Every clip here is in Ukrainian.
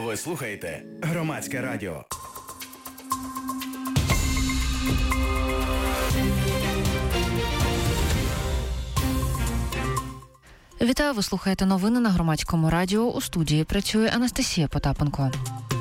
Ви слухаєте Громадське радіо. Вітаю, ви слухаєте новини на Громадському радіо. У студії працює Анастасія Потапенко.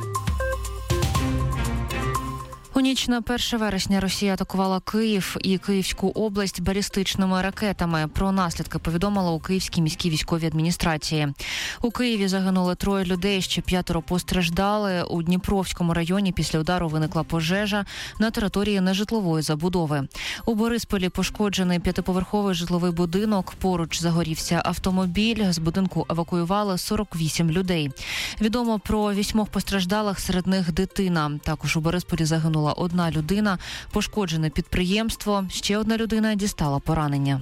У ніч на 1 вересня Росія атакувала Київ і Київську область балістичними ракетами. Про наслідки повідомила у Київській міській військовій адміністрації. У Києві загинули 3 людей, ще 5 постраждали. У Дніпровському районі після удару виникла пожежа на території нежитлової забудови. У Борисполі пошкоджений 5-поверховий житловий будинок. Поруч загорівся автомобіль. З будинку евакуювали 48 людей. Відомо про 8 постраждалих, серед них дитина. Також у Борисполі загинула 1 людина, пошкоджене підприємство, ще 1 людина дістала поранення.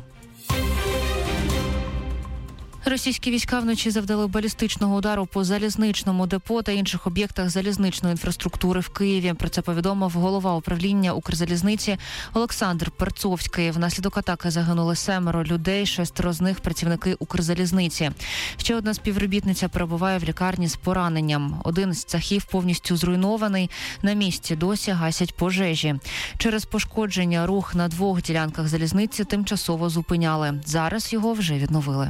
Російські війська вночі завдали балістичного удару по залізничному депо та інших об'єктах залізничної інфраструктури в Києві. Про це повідомив голова управління Укрзалізниці Олександр Перцовський. Внаслідок атаки загинули 7 людей, 6 з них працівники Укрзалізниці. Ще 1 співробітниця перебуває в лікарні з пораненням. 1 з цехів повністю зруйнований. На місці досі гасять пожежі. Через пошкодження рух на 2 ділянках залізниці тимчасово зупиняли. Зараз його вже відновили.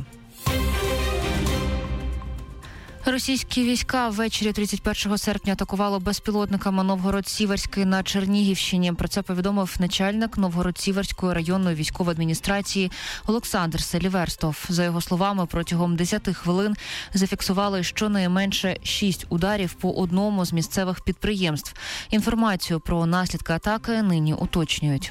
Російські війська ввечері 31 серпня атакували безпілотниками Новгород-Сіверський на Чернігівщині. Про це повідомив начальник Новгород-Сіверської районної військової адміністрації Олександр Селіверстов. За його словами, протягом 10 хвилин зафіксували щонайменше 6 ударів по одному з місцевих підприємств. Інформацію про наслідки атаки нині уточнюють.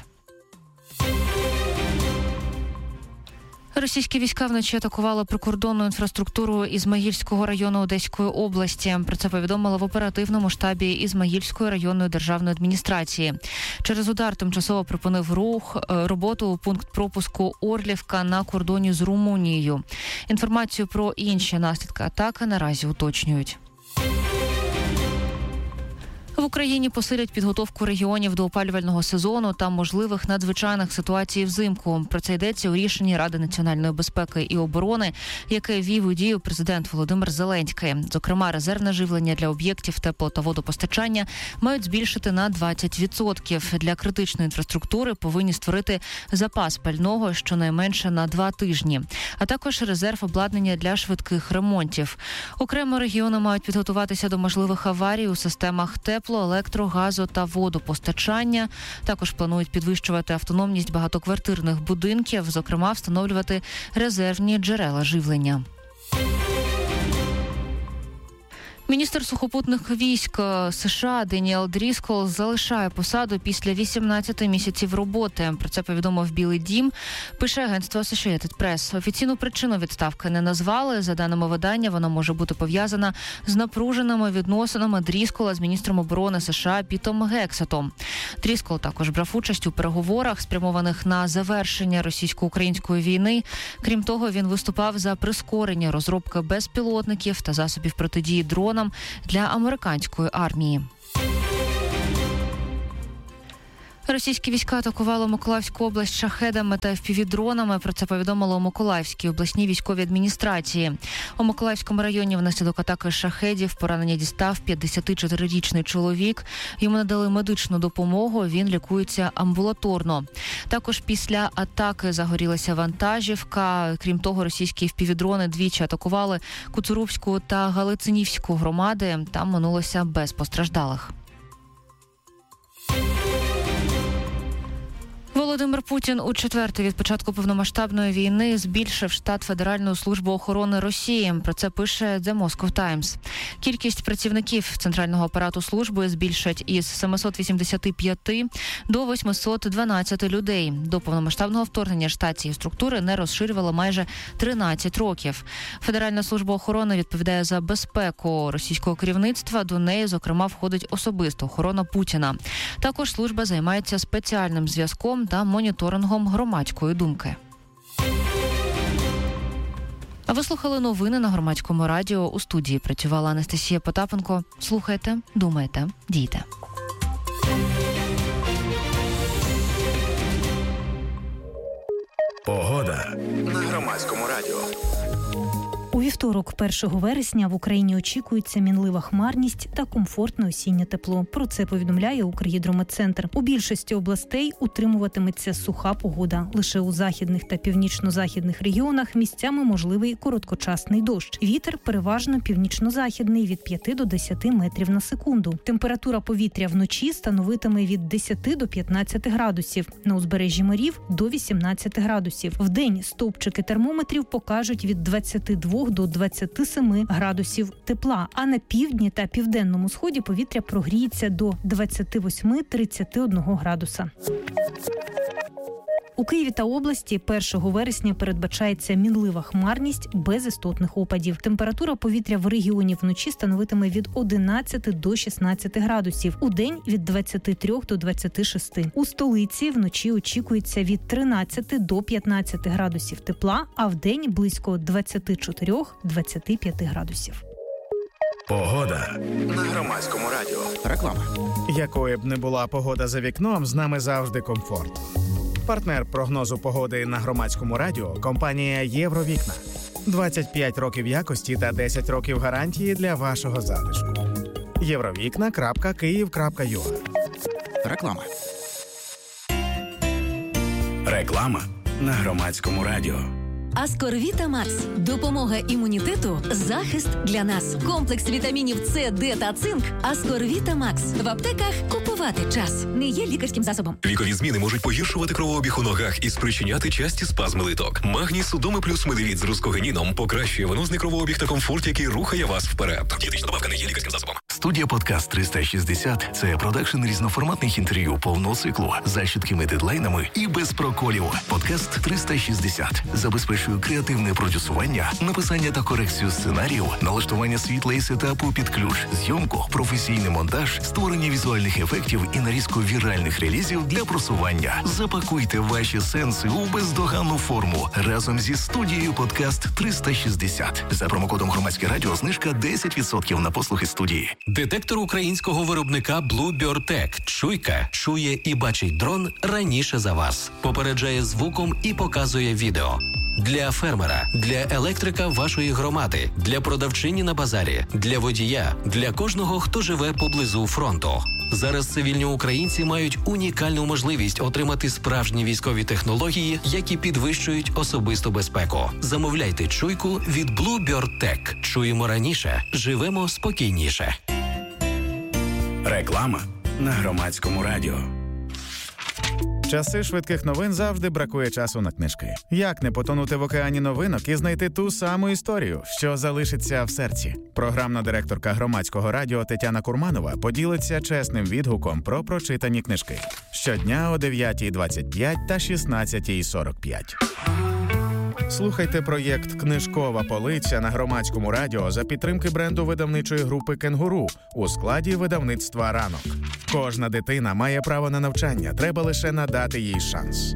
Російські війська вночі атакували прикордонну інфраструктуру Ізмаїльського району Одеської області. Про це повідомили в оперативному штабі Ізмаїльської районної державної адміністрації. Через удар тимчасово припинив роботу пункт пропуску Орлівка на кордоні з Румунією. Інформацію про інші наслідки атаки наразі уточнюють. В Україні посилять підготовку регіонів до опалювального сезону та можливих надзвичайних ситуацій взимку. Про це йдеться у рішенні Ради національної безпеки і оборони, яке ввів у дію президент Володимир Зеленський. Зокрема, резервне живлення для об'єктів тепло- та водопостачання мають збільшити на 20%. Для критичної інфраструктури повинні створити запас пального щонайменше на 2 тижні, а також резерв обладнання для швидких ремонтів. Окремо регіони мають підготуватися до можливих аварій у системах тепло, електро-, газо- та водопостачання. Також планують підвищувати автономність багатоквартирних будинків, зокрема встановлювати резервні джерела живлення. Міністр сухопутних військ США Деніел Дріскол залишає посаду після 18 місяців роботи. Про це повідомив Білий дім, пише агентство Associated Press. Офіційну причину відставки не назвали. За даними видання, вона може бути пов'язана з напруженими відносинами Дріскола з міністром оборони США Пітом Гексетом. Дріскол також брав участь у переговорах, спрямованих на завершення російсько-української війни. Крім того, він виступав за прискорення розробки безпілотників та засобів протидії дронам для американської армії. Російські війська атакували Миколаївську область шахедами та FPV-дронами. Про це повідомили у Миколаївській обласній військовій адміністрації. У Миколаївському районі внаслідок атаки шахедів поранення дістав 54-річний чоловік. Йому надали медичну допомогу, він лікується амбулаторно. Також після атаки загорілася вантажівка. Крім того, російські FPV-дрони двічі атакували Куцурубську та Галицинівську громади. Там минулося без постраждалих. Володимир Путін у 4-й від початку повномасштабної війни збільшив штат Федеральної служби охорони Росії. Про це пише The Moscow Times. Кількість працівників центрального апарату служби збільшать із 785 до 812 людей. До повномасштабного вторгнення штат цієї структури не розширювала майже 13 років. Федеральна служба охорони відповідає за безпеку російського керівництва. До неї, зокрема, входить особиста охорона Путіна. Також служба займається спеціальним зв'язком та моніторингом громадської думки. А ви слухали новини на Громадському радіо. У студії працювала Анастасія Потапенко. Слухайте, думайте, дійте. Погода на Громадському радіо. У вівторок, 1 вересня, в Україні очікується мінлива хмарність та комфортне осіннє тепло. Про це повідомляє Укргідрометцентр. У більшості областей утримуватиметься суха погода. Лише у західних та північно-західних регіонах місцями можливий короткочасний дощ. Вітер переважно північно-західний від 5 до 10 метрів на секунду. Температура повітря вночі становитиме від 10 до 15 градусів. На узбережжі морів – до 18 градусів. Вдень стовпчики термометрів покажуть від 22 до 27 градусів тепла, а на півдні та південному сході повітря прогріється до 28-31 градуса. У Києві та області 1 вересня передбачається мінлива хмарність без істотних опадів. Температура повітря в регіоні вночі становитиме від 11 до 16 градусів. Удень – від 23 до 26. У столиці вночі очікується від 13 до 15 градусів тепла, а вдень – близько 24-25 градусів. Погода на Громадському радіо. Реклама. Якою б не була погода за вікном, з нами завжди комфорт. Партнер прогнозу погоди на Громадському радіо – компанія «Євровікна». 25 років якості та 10 років гарантії для вашого затишку. Євровікна.Київ.ua. Реклама. Реклама на Громадському радіо. Аскорвіта Макс. Допомога імунітету, захист для нас. Комплекс вітамінів С, Д та цинк. Аскорвіта Макс. В аптеках купувати час. Не є лікарським засобом. Вікові зміни можуть погіршувати кровообіг у ногах і спричиняти часті спазми литок. Магній Судоми плюс медивіт з рускогенીном покращує венозний кровообіг та комфорт, який рухає вас вперед. Дієтична добавка не є лікарським засобом. Студія «Подкаст 360» – це продакшн різноформатних інтерв'ю повного циклу за чіткими дедлайнами і без проколів. «Подкаст 360» забезпечує креативне продюсування, написання та корекцію сценарію, налаштування світла і сетапу під ключ, зйомку, професійний монтаж, створення візуальних ефектів і нарізку віральних релізів для просування. Запакуйте ваші сенси у бездоганну форму разом зі студією «Подкаст 360». За промокодом «Громадське радіо» знижка 10% на послуги студії. Детектор українського виробника Bluebird Tech. Чуйка чує і бачить дрон раніше за вас. Попереджає звуком і показує відео. Для фермера, для електрика вашої громади, для продавчині на базарі, для водія, для кожного, хто живе поблизу фронту. Зараз цивільні українці мають унікальну можливість отримати справжні військові технології, які підвищують особисту безпеку. Замовляйте чуйку від Bluebird Tech. Чуємо раніше, живемо спокійніше. Реклама на Громадському радіо. Часи швидких новин завжди бракує часу на книжки. Як не потонути в океані новинок і знайти ту саму історію, що залишиться в серці? Програмна директорка Громадського радіо Тетяна Курманова поділиться чесним відгуком про прочитані книжки. Щодня о 9:25 та 16:45. Слухайте проєкт «Книжкова полиця» на Громадському радіо за підтримки бренду видавничої групи «Кенгуру» у складі видавництва «Ранок». Кожна дитина має право на навчання, треба лише надати їй шанс.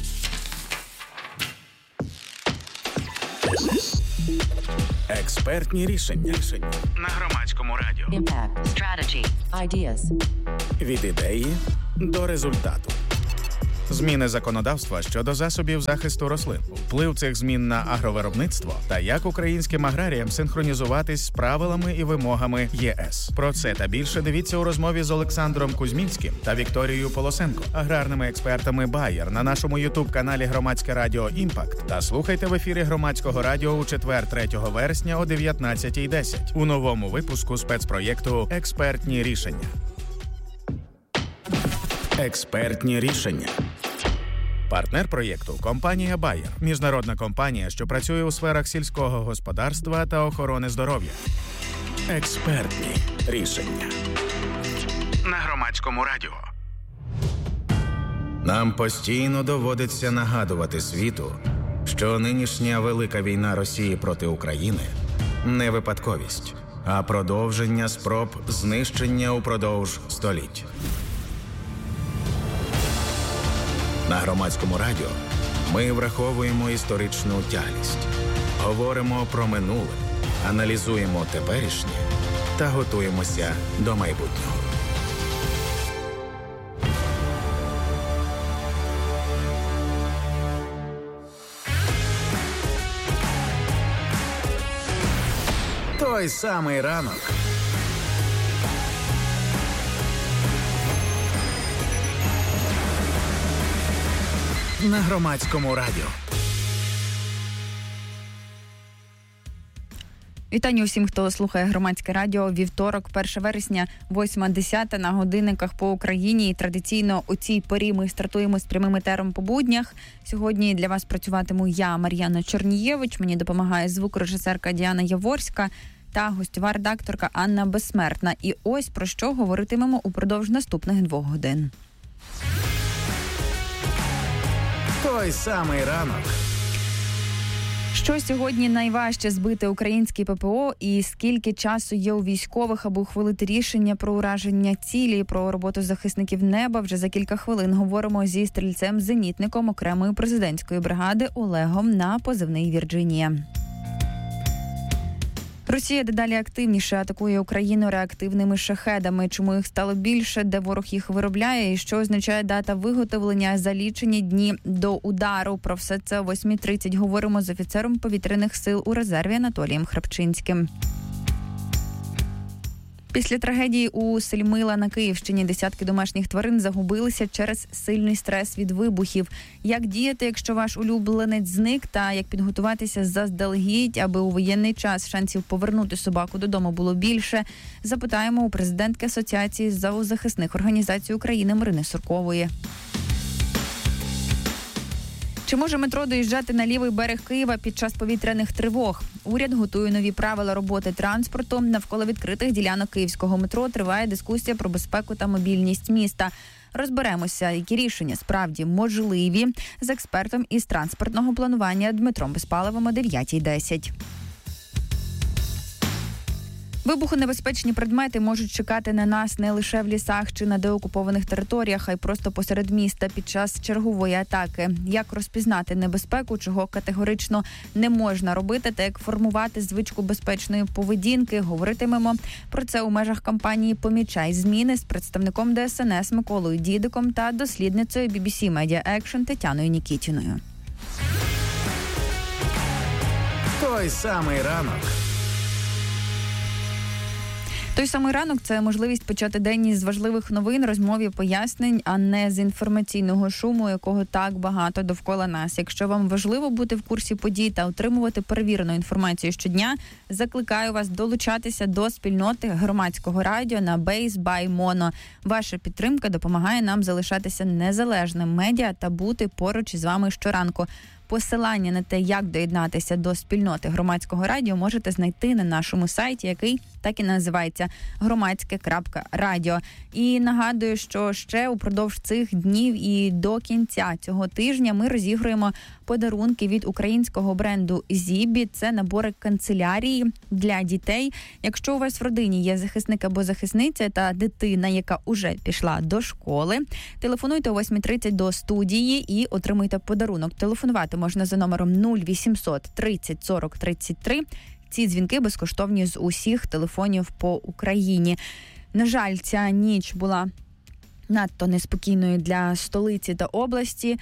Експертні рішення на Громадському радіо. Impact. Strategy. Ideas. Від ідеї до результату. Зміни законодавства щодо засобів захисту рослин, вплив цих змін на агровиробництво та як українським аграріям синхронізуватись з правилами і вимогами ЄС. Про це та більше дивіться у розмові з Олександром Кузьмінським та Вікторією Полосенко, аграрними експертами Bayer на нашому ютуб-каналі Громадське радіо «Імпакт» та слухайте в ефірі Громадського радіо у четвер 3 вересня о 19:10 у новому випуску спецпроєкту «Експертні рішення». Експертні рішення. Партнер проєкту – компанія Bayer, міжнародна компанія, що працює у сферах сільського господарства та охорони здоров'я. Експертні рішення. На Громадському радіо. Нам постійно доводиться нагадувати світу, що нинішня велика війна Росії проти України – не випадковість, а продовження спроб знищення упродовж століть. На Громадському радіо ми враховуємо історичну тяглість, говоримо про минуле, аналізуємо теперішнє та готуємося до майбутнього. Той самий ранок. На Громадському радіо. Вітання усім, хто слухає Громадське радіо. Вівторок, 1 вересня, 8:10 на годинниках по Україні. І традиційно у цій порі ми стартуємо з прямим етером по буднях. Сьогодні для вас працюватиму я, Мар'яна Чорнієвич. Мені допомагає звукорежисерка Діана Яворська та гостьова редакторка Анна Безсмертна. І ось про що говоритимемо упродовж наступних 2 годин. Той самий ранок. Що сьогодні найважче збити український ППО і скільки часу є у військових, аби ухвалити рішення про ураження цілі, про роботу захисників неба? Вже за кілька хвилин говоримо зі стрільцем-зенітником окремої президентської бригади Олегом на позивний Вірджинія. Росія дедалі активніше атакує Україну реактивними шахедами. Чому їх стало більше, де ворог їх виробляє і що означає дата виготовлення за лічені дні до удару? Про все це о 8:30 говоримо з офіцером повітряних сил у резерві Анатолієм Храпчинським. Після трагедії у Сельмила на Київщині десятки домашніх тварин загубилися через сильний стрес від вибухів. Як діяти, якщо ваш улюбленець зник, та як підготуватися заздалегідь, аби у воєнний час шансів повернути собаку додому було більше, запитаємо у президентки Асоціації зоозахисних організацій України Марини Суркової. Чи може метро доїжджати на лівий берег Києва під час повітряних тривог? Уряд готує нові правила роботи транспорту. Навколо відкритих ділянок київського метро триває дискусія про безпеку та мобільність міста. Розберемося, які рішення справді можливі, з експертом із транспортного планування Дмитром Безпаловим о 9:10. Вибухонебезпечні предмети можуть чекати на нас не лише в лісах чи на деокупованих територіях, а й просто посеред міста під час чергової атаки. Як розпізнати небезпеку, чого категорично не можна робити, та як формувати звичку безпечної поведінки, говоритимемо про це у межах кампанії «Помічай зміни» з представником ДСНС Миколою Дідиком та дослідницею BBC Media Action Тетяною Нікітіною. Той самий ранок. Той самий ранок – це можливість почати день із важливих новин, розмов і пояснень, а не з інформаційного шуму, якого так багато довкола нас. Якщо вам важливо бути в курсі подій та отримувати перевірену інформацію щодня, закликаю вас долучатися до спільноти Громадського радіо на Base by Mono. Ваша підтримка допомагає нам залишатися незалежним медіа та бути поруч із вами щоранку. Посилання на те, як доєднатися до спільноти Громадського радіо, можете знайти на нашому сайті, який так і називається громадське.радіо. І нагадую, що ще упродовж цих днів і до кінця цього тижня ми розігруємо подарунки від українського бренду Зібі. Це набори канцелярії для дітей. Якщо у вас в родині є захисник або захисниця та дитина, яка уже пішла до школи, телефонуйте о 8:30 до студії і отримуйте подарунок. Телефонувати можна за номером 0800 30 40 33. Ці дзвінки безкоштовні з усіх телефонів по Україні. На жаль, ця ніч була надто неспокійною для столиці та області.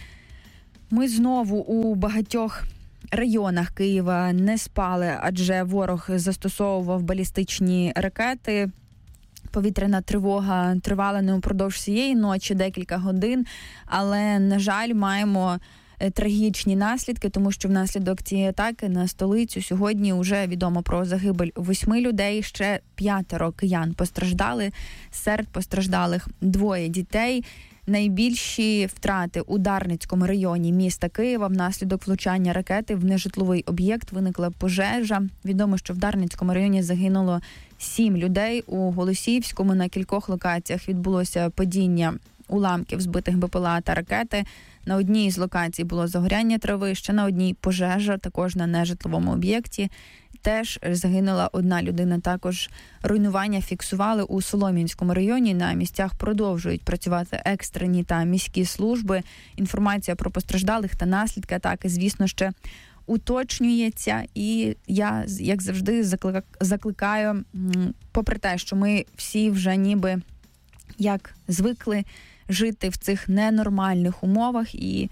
Ми знову у багатьох районах Києва не спали, адже ворог застосовував балістичні ракети. Повітряна тривога тривала не упродовж цієї ночі, декілька годин, але, на жаль, маємо трагічні наслідки, тому що внаслідок цієї атаки на столицю сьогодні вже відомо про загибель 8 людей, ще 5 киян постраждали, серед постраждалих 2 дітей. Найбільші втрати у Дарницькому районі міста Києва внаслідок влучання ракети в нежитловий об'єкт виникла пожежа. Відомо, що в Дарницькому районі загинуло 7 людей. У Голосіївському на кількох локаціях відбулося падіння уламків збитих БПЛА та ракети. На одній з локацій було загоряння трави, ще на одній пожежа, також на нежитловому об'єкті. Теж загинула 1 людина. Також руйнування фіксували у Солом'янському районі. На місцях продовжують працювати екстрені та міські служби. Інформація про постраждалих та наслідки атаки, звісно, ще уточнюється. І я, як завжди, закликаю, попри те, що ми всі вже ніби як звикли жити в цих ненормальних умовах і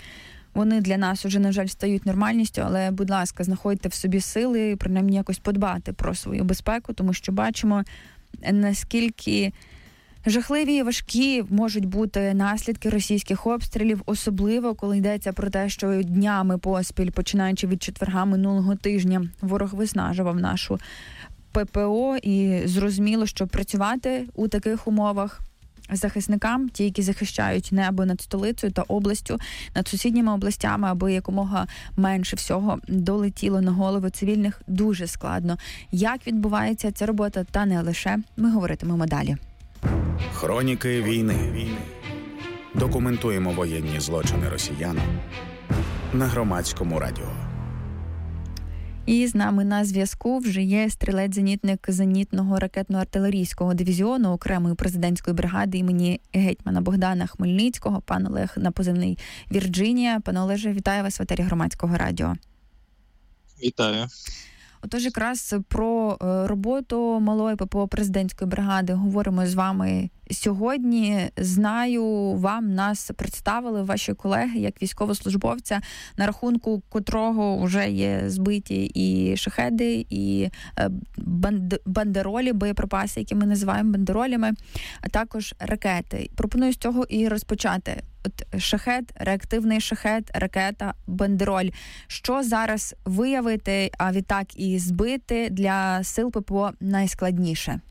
вони для нас уже, на жаль, стають нормальністю, але, будь ласка, знаходьте в собі сили, принаймні якось подбати про свою безпеку, тому що бачимо, наскільки жахливі і важкі можуть бути наслідки російських обстрілів, особливо коли йдеться про те, що днями поспіль, починаючи від четверга минулого тижня, ворог виснажував нашу ППО, і зрозуміло, що працювати у таких умовах захисникам, ті, які захищають небо над столицею та областю, над сусідніми областями, аби якомога менше всього долетіло на голови цивільних, дуже складно. Як відбувається ця робота, та не лише, ми говоритимемо далі. Хроніки війни. Документуємо воєнні злочини росіян на Громадському радіо. І з нами на зв'язку вже є стрілець-зенітник зенітного ракетно-артилерійського дивізіону окремої президентської бригади імені гетьмана Богдана Хмельницького, пан Олег на позивний Вірджинія. Пане Олеже, вітаю вас в етері Громадського радіо. Вітаю. Отож, якраз про роботу малої ППО президентської бригади говоримо з вами сьогодні. Знаю, нас представили ваші колеги як військовослужбовця, на рахунку котрого вже є збиті і шахеди, і бандеролі, боєприпаси, які ми називаємо бандеролями, а також ракети. Пропоную з цього і розпочати. От шахед, реактивний шахед, ракета, бандероль. Що зараз виявити, а відтак і збити для сил ППО найскладніше?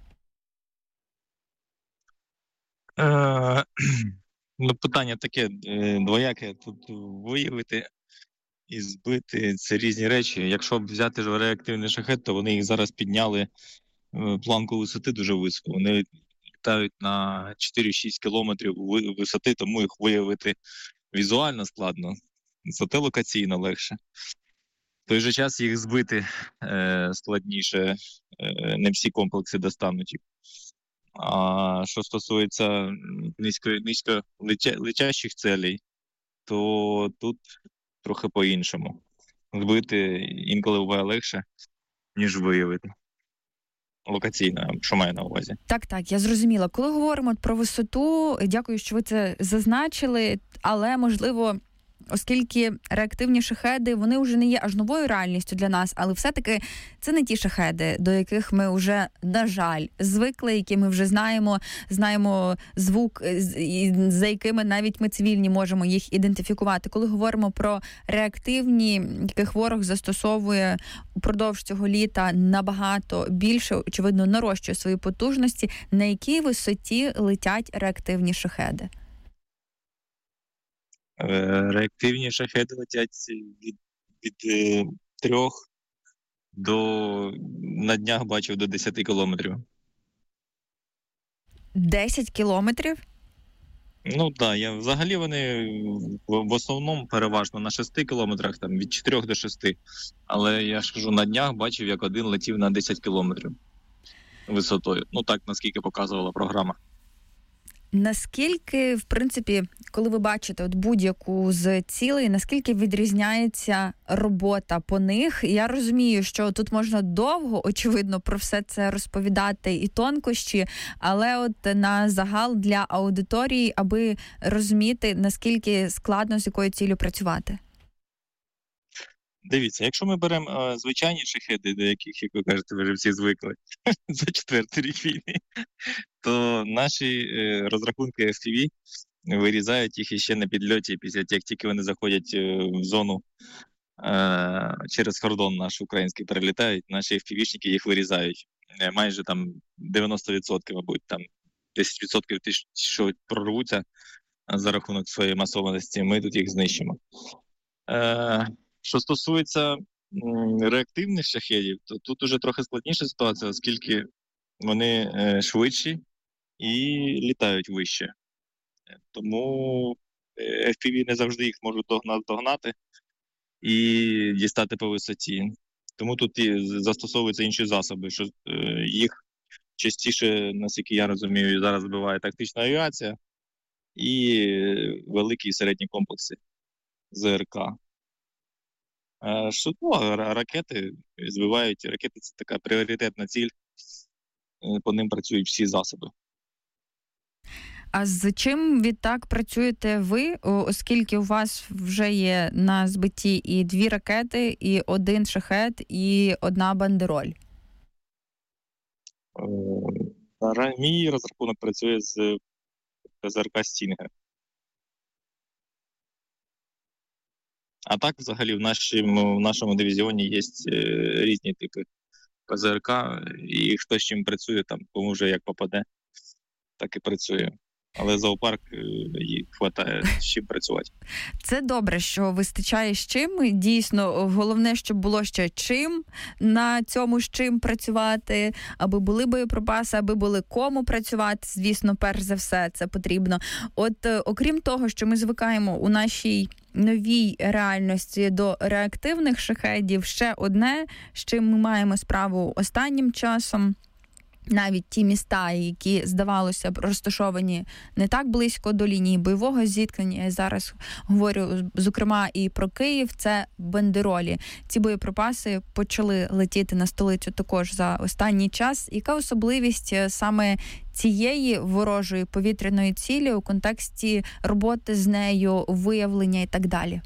Питання таке двояке. Тут виявити і збити – це різні речі. Якщо б взяти ж реактивний шахед, то вони їх зараз підняли планку висоти дуже високо. Вони літають на 4-6 кілометрів висоти, тому їх виявити візуально складно, зате локаційно легше. В той же час їх збити складніше, не всі комплекси достануть їх. А що стосується низько летящих целей, то тут трохи по-іншому. Збити інколи буває легше, ніж виявити. Локаційно, що маю на увазі. Так, я зрозуміла. Коли говоримо про висоту, дякую, що ви це зазначили, але, можливо, оскільки реактивні шахеди, вони вже не є аж новою реальністю для нас, але все-таки це не ті шахеди, до яких ми вже, на жаль, звикли, які ми вже знаємо звук, за якими навіть ми цивільні можемо їх ідентифікувати. Коли говоримо про реактивні, яких ворог застосовує упродовж цього літа набагато більше, очевидно, нарощує свої потужності, на якій висоті летять реактивні шахеди? Реактивні шахеди летять від 3 до, на днях бачив, до 10 кілометрів. 10 кілометрів? Так, взагалі вони в основному переважно на 6 кілометрах, там від 4 до 6. Але я ж кажу, на днях бачив, як один летів на 10 кілометрів висотою. Так, наскільки показувала програма. Наскільки, в принципі, коли ви бачите будь-яку з цілей, наскільки відрізняється робота по них? Я розумію, що тут можна довго, очевидно, про все це розповідати і тонкощі, але на загал для аудиторії, аби розуміти, наскільки складно з якою ціллю працювати. Дивіться, якщо ми беремо звичайні шахеди, до яких, як ви кажете, ви вже всі звикли за 4-й рік війни, то наші розрахунки FPV вирізають їх іще на підльоті, після як тільки вони заходять в зону через кордон наш український перелітають, наші FPV-шники їх вирізають. Майже там 90%, мабуть, там 10% ті, що прорвуться за рахунок своєї масованості, ми тут їх знищимо. Що стосується реактивних шахедів, то тут уже трохи складніша ситуація, оскільки вони швидші і літають вище. Тому FPV не завжди їх можуть догнати і дістати по висоті. Тому тут і застосовуються інші засоби, що їх частіше, наскільки я розумію, зараз збиває тактична авіація і великі і середні комплекси ЗРК. Ракети збивають. Ракети – це така пріоритетна ціль, по ним працюють всі засоби. А з чим відтак працюєте ви, оскільки у вас вже є на збитті і 2 ракети, і 1 шахед, і 1 бандероль? Мій розрахунок працює з ПЗРК «Стінгер». А так, взагалі, в нашому дивізіоні є різні типи ПЗРК, і хто з чим працює, там, кому вже як попаде, так і працює. Але зоопарк їй вистачає з чим працювати. Це добре, що вистачає з чим. Дійсно, головне, щоб було ще чим на цьому з чим працювати, аби були боєприпаси, аби були кому працювати. Звісно, перш за все це потрібно. От окрім того, що ми звикаємо у нашій новій реальності до реактивних шахедів, ще одне, з чим ми маємо справу останнім часом. Навіть ті міста, які, здавалося б, розташовані не так близько до лінії бойового зіткнення, я зараз говорю, зокрема, і про Київ, це бандеролі. Ці боєприпаси почали летіти на столицю також за останній час. Яка особливість саме цієї ворожої повітряної цілі у контексті роботи з нею, виявлення і так далі?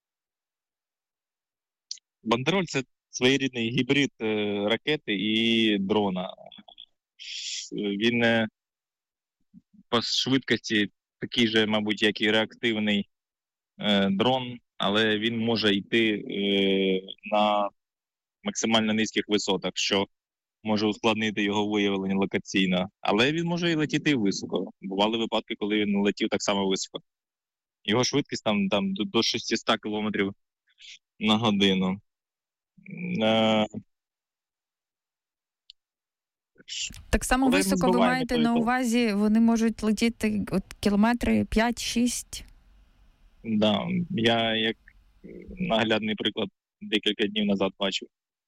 Бандероль – це своєрідний гібрид ракети і дрона. Він по швидкості такий же, мабуть, як і реактивний дрон, але він може йти на максимально низьких висотах, що може ускладнити його виявлення локаційно. Але він може і летіти високо. Бували випадки, коли він летів так само високо. Його швидкість там до 600 км на годину. Так само високо ви маєте на увазі, вони можуть летіти кілометри 5-6? Да, я як наглядний приклад декілька днів назад бачив.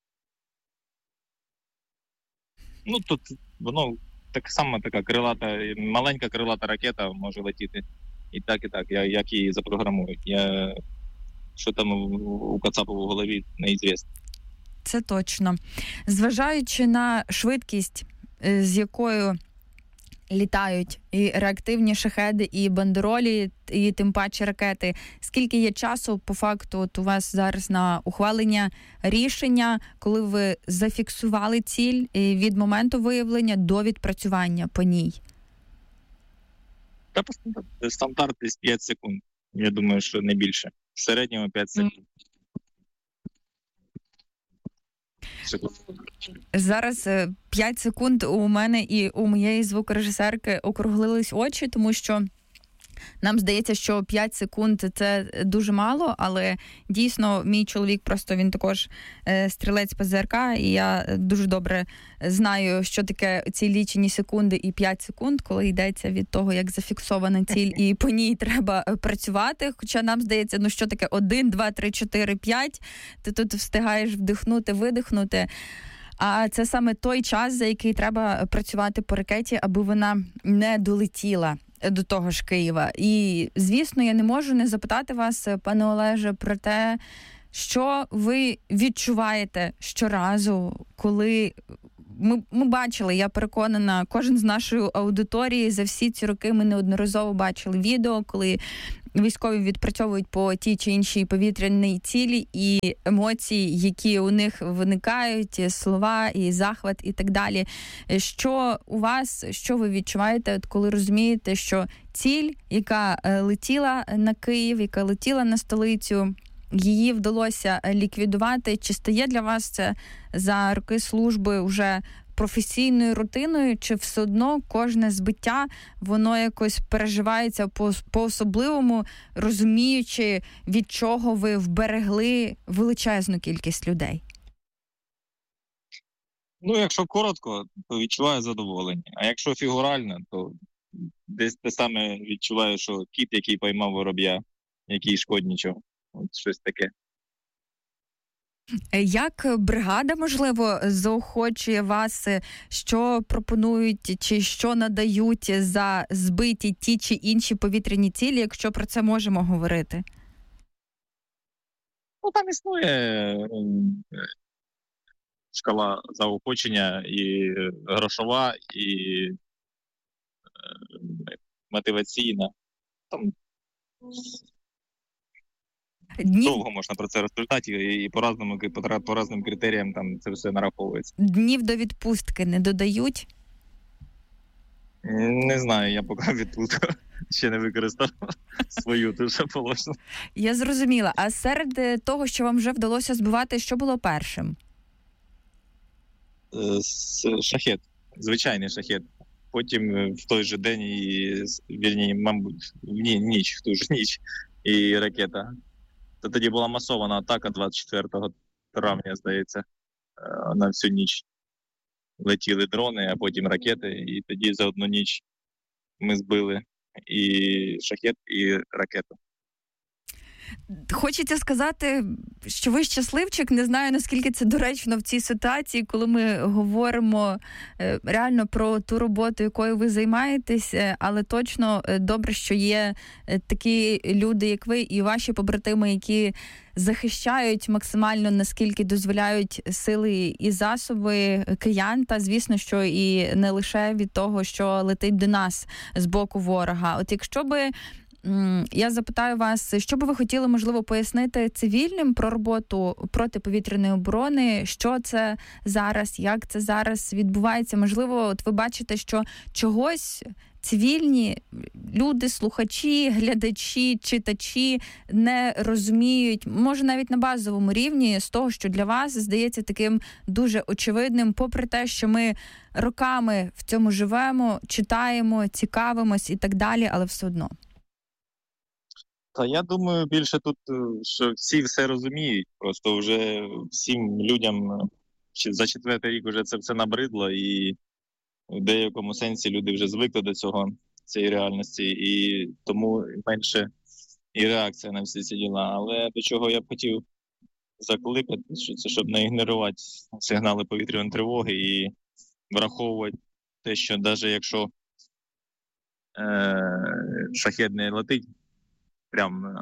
Ну, тут воно так само така крилата, маленька крилата ракета може летіти і так, як її запрограмують. Що там у Кацапова в голові, неізвісно. Це точно. Зважаючи на швидкість, з якою літають і реактивні шахеди, і бандеролі, і тим паче ракети, скільки є часу, по факту, от у вас зараз на ухвалення рішення, коли ви зафіксували ціль від моменту виявлення до відпрацювання по ній? Та стандарт десь 5 секунд. Я думаю, що не більше. В середньому 5 секунд. Зараз 5 секунд у мене і у моєї звукорежисерки округлились очі, тому що нам здається, що 5 секунд – це дуже мало, але дійсно мій чоловік просто, він також стрілець ПЗРК, і я дуже добре знаю, що таке ці лічені секунди і 5 секунд, коли йдеться від того, як зафіксована ціль, і по ній треба працювати. Хоча нам здається, ну що таке 1, 2, 3, 4, 5, ти тут встигаєш вдихнути, видихнути. А це саме той час, за який треба працювати по ракеті, аби вона не долетіла до того ж Києва. І, звісно, я не можу не запитати вас, пане Олеже, про те, що ви відчуваєте щоразу, коли ми бачили, я переконана, кожен з нашої аудиторії за всі ці роки ми неодноразово бачили відео, коли військові відпрацьовують по тій чи іншій повітряній цілі, і емоції, які у них виникають, слова і захват і так далі. Що у вас, що ви відчуваєте, коли розумієте, що ціль, яка летіла на Київ, яка летіла на столицю, її вдалося ліквідувати? Чи стає для вас це за роки служби вже професійною рутиною, чи все одно кожне збиття, воно якось переживається по-особливому, розуміючи, від чого ви вберегли величезну кількість людей? Ну, якщо коротко, то відчуваю задоволення. А якщо фігурально, то десь те саме відчуваю, що кіт, який поймав вороб'я, який шкоднічого. От щось таке. Як бригада, можливо, заохочує вас, що пропонують чи що надають за збиті ті чи інші повітряні цілі, якщо про це можемо говорити? Ну, там існує шкала заохочення і грошова, і мотиваційна. Там довго можна про це розповідати, і по разним критеріям там це все нараховується. Днів до відпустки не додають? Не знаю, я поки відпустку ще не використав свою, то вже положено. Я зрозуміла. А серед того, що вам вже вдалося збивати, що було першим? Шахет. Звичайний шахет. Потім в той же день, мабуть, в ту ж ніч, і ракета. То тоді була масована атака 24 травня, здається, на всю ніч. Летіли дрони, а потім ракети, і тоді за одну ніч ми збили і шахет, і ракету. Хочеться сказати, що ви щасливчик. Не знаю, наскільки це доречно в цій ситуації, коли ми говоримо реально про ту роботу, якою ви займаєтесь, але точно добре, що є такі люди, як ви, і ваші побратими, які захищають максимально, наскільки дозволяють сили і засоби киян, та, звісно, що і не лише від того, що летить до нас з боку ворога. От якщо би я запитаю вас, що би ви хотіли, можливо, пояснити цивільним про роботу протиповітряної оборони, що це зараз, як це зараз відбувається? Можливо, от ви бачите, що чогось цивільні люди, слухачі, глядачі, читачі не розуміють, може навіть на базовому рівні, з того, що для вас здається таким дуже очевидним, попри те, що ми роками в цьому живемо, читаємо, цікавимось і так далі, але все одно. Та я думаю, більше тут, що всі все розуміють, просто вже всім людям за 4-й рік вже це все набридло, і в деякому сенсі люди вже звикли до цієї реальності, і тому менше і реакція на всі ці діла. Але до чого я б хотів закликати, що це щоб не ігнорувати сигнали повітряної тривоги і враховувати те, що навіть якщо шахет не летить прямо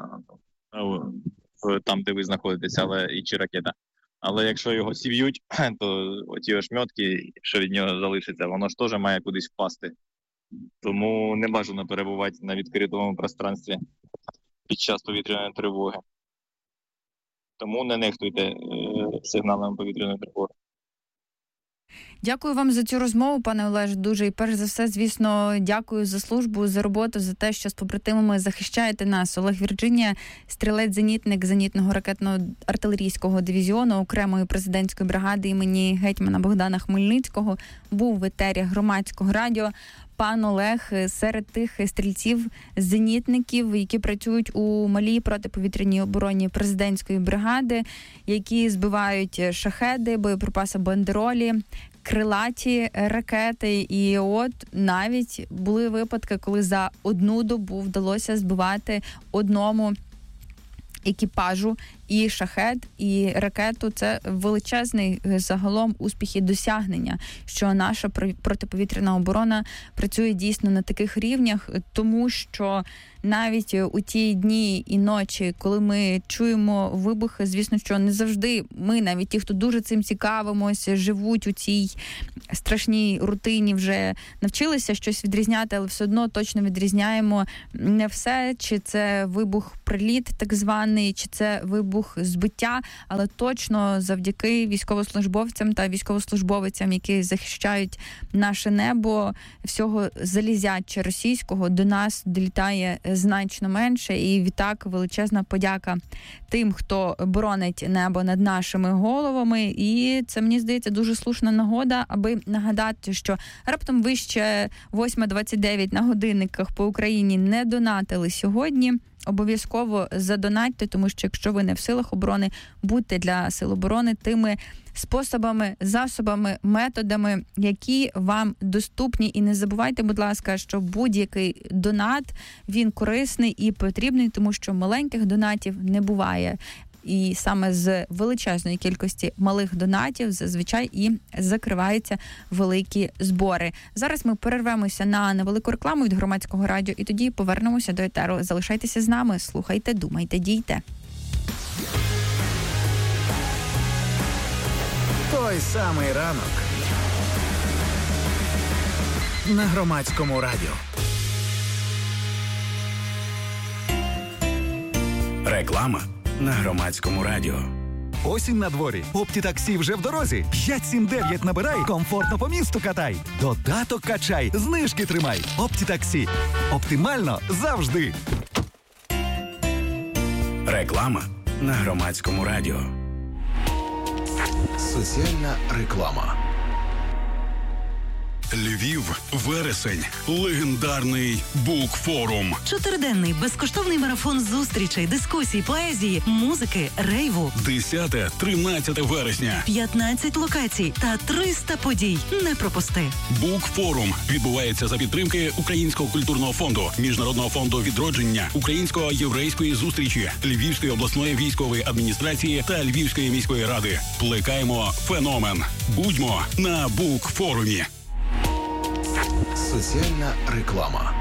там, де ви знаходитесь, чи ракета. Але якщо його зіб'ють, то оті ошметки, що від нього залишиться, воно ж теж має кудись впасти. Тому не бажано перебувати на відкритому пространстві під час повітряної тривоги. Тому не нехтуйте сигналами повітряної тривоги. Дякую вам за цю розмову, пане Олеже, дуже. І перш за все, звісно, дякую за службу, за роботу, за те, що з побратимами захищаєте нас. Олег Вірджинія, стрілець-зенітник зенітного ракетно-артилерійського дивізіону окремої президентської бригади імені гетьмана Богдана Хмельницького, був в етері Громадського радіо. Пан Олег серед тих стрільців-зенітників, які працюють у малій протиповітряній обороні президентської бригади, які збивають шахеди, боєприпаси бандеролі, крилаті ракети. І от навіть були випадки, коли за одну добу вдалося збивати одному екіпажу і шахет, і ракету. Це величезний загалом успіх і досягнення, що наша протиповітряна оборона працює дійсно на таких рівнях, тому що навіть у ті дні і ночі, коли ми чуємо вибухи, звісно, що не завжди ми, навіть ті, хто дуже цим цікавимося, живуть у цій страшній рутині, вже навчилися щось відрізняти, але все одно точно відрізняємо не все, чи це вибух-приліт так званий, чи це вибух збиття, але точно завдяки військовослужбовцям та військовослужбовицям, які захищають наше небо, всього залізяча російського до нас долітає значно менше. І відтак величезна подяка тим, хто боронить небо над нашими головами. І це, мені здається, дуже слушна нагода, аби нагадати, що раптом ви ще 8:29 на годинниках по Україні не донатили сьогодні. Обов'язково задонатьте, тому що якщо ви не в силах оборони, будьте для сил оборони тими способами, засобами, методами, які вам доступні. І не забувайте, будь ласка, що будь-який донат, він корисний і потрібний, тому що маленьких донатів не буває. І саме з величезної кількості малих донатів зазвичай і закриваються великі збори. Зараз ми перервемося на невелику рекламу від Громадського радіо і тоді повернемося до етеру. Залишайтеся з нами, слухайте, думайте, дійте. Той самий ранок на Громадському радіо. 360 – Реклама на Громадському радіо. Осінь на дворі. Оптітаксі вже в дорозі. 579 набирай, комфортно по місту катай. Додаток качай, знижки тримай. Оптітаксі. Оптимально завжди. Реклама на Громадському радіо. Соціальна реклама. Львів, вересень, легендарний букфорум. 4-денний безкоштовний марафон зустрічей, дискусій, поезії, музики, рейву. 10-13 вересня. 15 локацій та 300 подій. Не пропусти. Букфорум відбувається за підтримки Українського культурного фонду, Міжнародного фонду відродження, Українсько-єврейської зустрічі, Львівської обласної військової адміністрації та Львівської міської ради. Плекаємо феномен. Будьмо на Букфорумі. Соціальна реклама.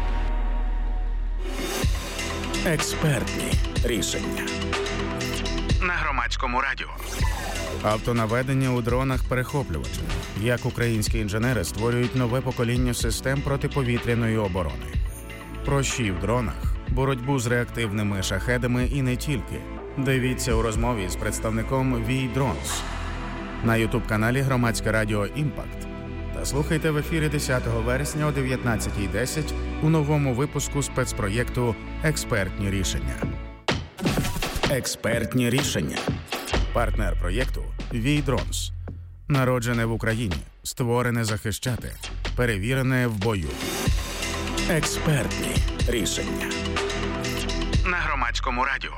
Експертні рішення. На Громадському радіо. Автонаведення у дронах-перехоплювачах. Як українські інженери створюють нове покоління систем протиповітряної оборони. Прощі в дронах, боротьбу з реактивними шахедами і не тільки. Дивіться у розмові з представником VDrones на ютуб-каналі Громадське радіо «Імпакт». Та слухайте в ефірі 10 вересня о 19:10 у новому випуску спецпроєкту «Експертні рішення». Експертні рішення. Партнер проєкту VDrones. Народжене в Україні, створене захищати, перевірене в бою. Експертні рішення. На Громадському радіо.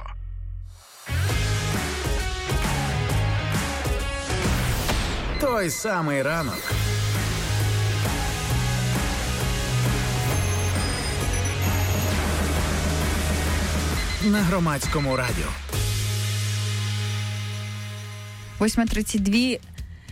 Той самий ранок. На Громадському радіо. 8:32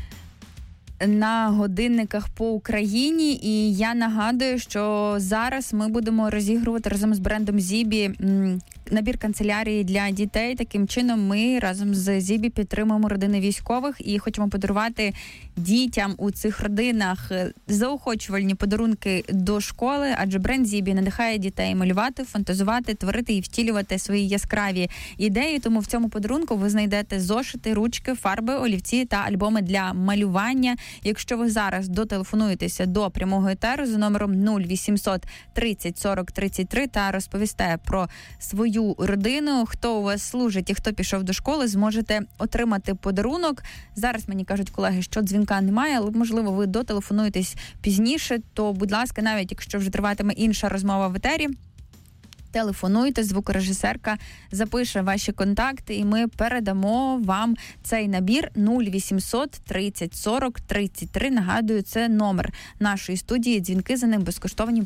на годинниках по Україні. І я нагадую, що зараз ми будемо розігрувати разом з брендом Зібі набір канцелярії для дітей. Таким чином ми разом з Зібі підтримуємо родини військових і хочемо подарувати дітям у цих родинах заохочувальні подарунки до школи, адже бренд Зібі надихає дітей малювати, фантазувати, творити і втілювати свої яскраві ідеї. Тому в цьому подарунку ви знайдете зошити, ручки, фарби, олівці та альбоми для малювання. Якщо ви зараз дотелефонуєтеся до прямого етеру за номером 0800 30 40 33 та розповісте про свою родину, хто у вас служить і хто пішов до школи, зможете отримати подарунок. Зараз мені кажуть колеги, що дзвінка немає, але, можливо, ви дотелефонуєтесь пізніше, то, будь ласка, навіть якщо вже триватиме інша розмова в етері, телефонуйте, звукорежисерка запише ваші контакти, і ми передамо вам цей набір 0800 30 40 33. Нагадую, це номер нашої студії. Дзвінки за ним безкоштовні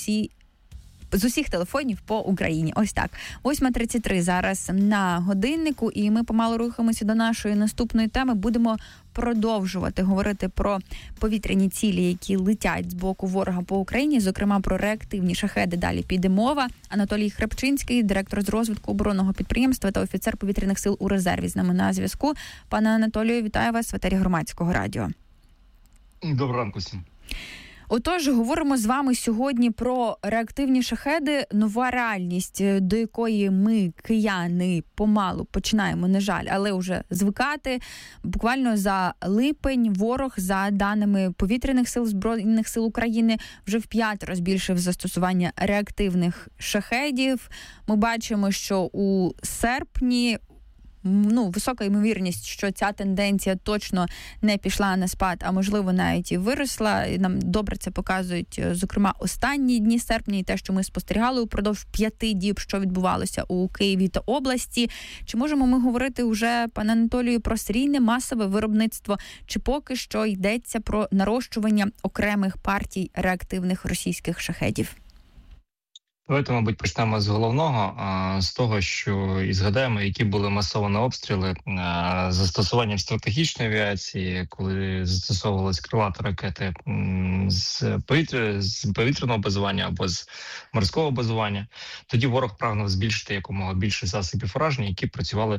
з усіх телефонів по Україні. Ось так. 8:33 зараз на годиннику, і ми помалу рухаємося до нашої наступної теми. Будемо продовжувати говорити про повітряні цілі, які летять з боку ворога по Україні, зокрема про реактивні шахеди. Далі піде мова. Анатолій Храпчинський, директор з розвитку оборонного підприємства та офіцер повітряних сил у резерві, з нами на зв'язку. Пане Анатолію, вітаю вас в етері Громадського радіо. Доброго ранку всім. Отож, говоримо з вами сьогодні про реактивні шахеди, нова реальність, до якої ми, кияни, помалу починаємо, на жаль, але вже звикати. Буквально за липень ворог, за даними повітряних сил Збройних сил України, вже в 5 збільшив застосування реактивних шахедів. Ми бачимо, що у серпні висока ймовірність, що ця тенденція точно не пішла на спад, а можливо навіть і виросла. І нам добре це показують, зокрема, останні дні серпня і те, що ми спостерігали упродовж 5 діб, що відбувалося у Києві та області. Чи можемо ми говорити вже, пане Анатолію, про серійне масове виробництво, чи поки що йдеться про нарощування окремих партій реактивних російських шахедів? Давайте, мабуть, почнемо з головного, з того, що і згадаємо, які були масовані обстріли застосуванням стратегічної авіації, коли застосовувалися крилаті ракети з повітряного базування або з морського базування. Тоді ворог прагнув збільшити якомога більше засобів ураження, які працювали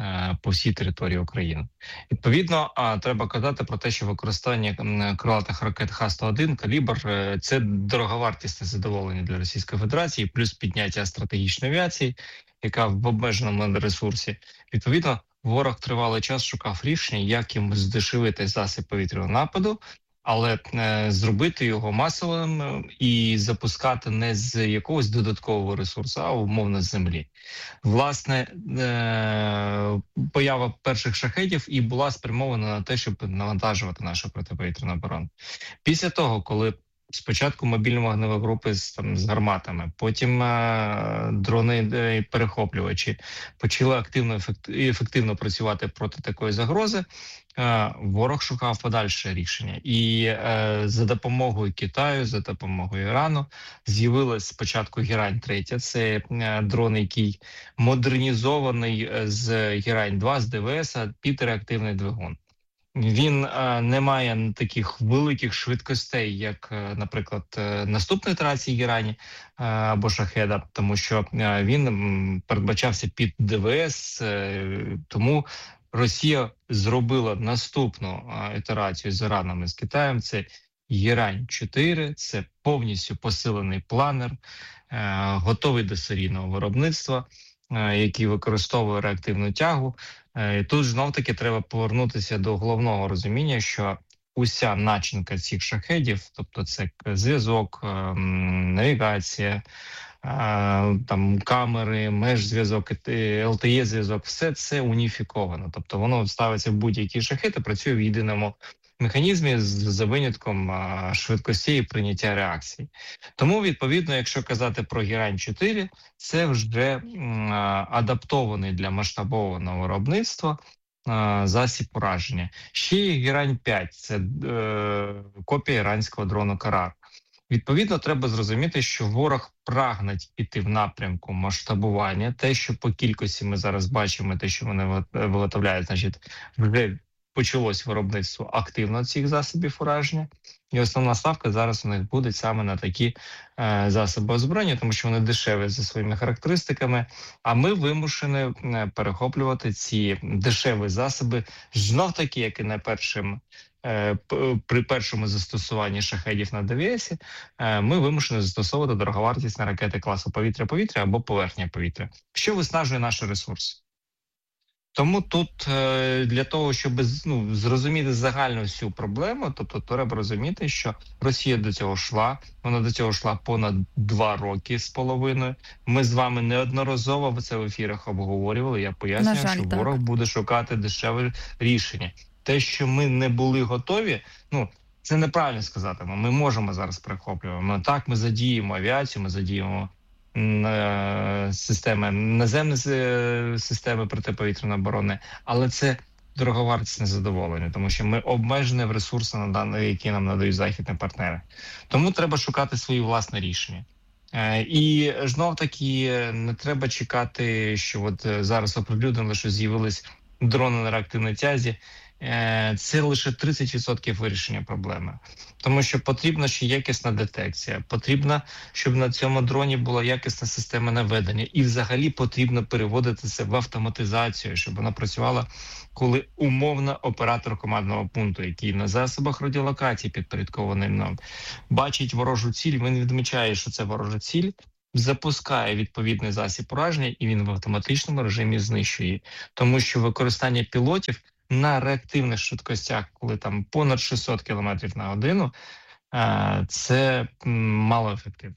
по всій території України. Відповідно, треба казати про те, що використання крилатих ракет Х-101, «Калібр» – це дороговартісне задоволення для Російської Федерації, плюс підняття стратегічної авіації, яка в обмеженому ресурсі. Відповідно, ворог тривалий час шукав рішення, як йому здешевити засіб повітряного нападу, але зробити його масовим і запускати не з якогось додаткового ресурсу, а умовно з землі. Власне, поява перших шахедів і була спрямована на те, щоб навантажувати нашу протиповітряну оборону. Після того, коли спочатку мобільно-вогневі групи з гарматами, потім дрони-перехоплювачі почали активно і ефективно працювати проти такої загрози, ворог шукав подальше рішення. І за допомогою Китаю, за допомогою Ірану з'явилась спочатку Герань-3. Це дрон, який модернізований з Герань-2, з ДВС під реактивний двигун. Він не має таких великих швидкостей, як, наприклад, наступної ітерації Герані або Шахеда, тому що він передбачався під ДВС, тому Росія зробила наступну ітерацію з Іраном і з Китаєм. Це Герань-4, це повністю посилений планер, готовий до серійного виробництва, який використовує реактивну тягу. І тут знов-таки треба повернутися до головного розуміння, що уся начинка цих шахедів, тобто це зв'язок, навігація, там камери, межзв'язок, LTE-зв'язок, все це уніфіковано. Тобто воно ставиться в будь-які шахеди, працює в єдиному механізмі за винятком швидкості і прийняття реакцій. Тому, відповідно, якщо казати про Герань-4, це вже адаптований для масштабованого виробництва засіб ураження. Ще є Герань-5, це копія іранського дрону «Карар». Відповідно, треба зрозуміти, що ворог прагне піти в напрямку масштабування. Те, що по кількості ми зараз бачимо, те, що вони виготовляють, значить, вже почалось виробництво активно цих засобів ураження. І основна ставка зараз у них буде саме на такі засоби озброєння, тому що вони дешеві за своїми характеристиками, а ми вимушені перехоплювати ці дешеві засоби знов-таки, як і при першому застосуванні шахедів на ДВС, ми вимушені застосовувати дороговартісні ракети класу повітря-повітря або поверхня-повітря, що виснажує наші ресурси. Тому тут для того, щоб зрозуміти загальну всю проблему, тобто треба розуміти, що Росія до цього йшла, вона до цього йшла понад 2 роки з половиною. Ми з вами неодноразово це в ефірах обговорювали, я пояснюю, що ворог буде шукати дешеве рішення. Те, що ми не були готові, це неправильно сказати, ми можемо зараз перехоплювати. Так, ми задіємо авіацію, ми задіємо системи, наземні системи протиповітряної оборони, але це дороговартісне задоволення, тому що ми обмежені в ресурси, які нам надають західні партнери. Тому треба шукати свої власні рішення. І знов-таки не треба чекати, що от зараз оприлюднили, що з'явились дрони на реактивній тязі. Це лише 30% вирішення проблеми. Тому що потрібна ще якісна детекція, потрібно, щоб на цьому дроні була якісна система наведення. І взагалі потрібно переводити це в автоматизацію, щоб вона працювала, коли умовно оператор командного пункту, який на засобах радіолокації підпорядкований нам, бачить ворожу ціль, він відмічає, що це ворожа ціль, запускає відповідний засіб ураження і він в автоматичному режимі знищує. Тому що використання пілотів на реактивних швидкостях, коли там понад 600 км на годину, це малоефективно.